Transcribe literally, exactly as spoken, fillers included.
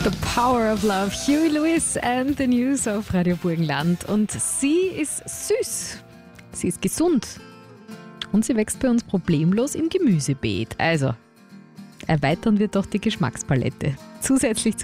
The Power of Love, Huey Lewis and the News auf Radio Burgenland. Und sie ist süß, sie ist gesund und sie wächst bei uns problemlos im Gemüsebeet. Also erweitern wir doch die Geschmackspalette. Zusätzlich zu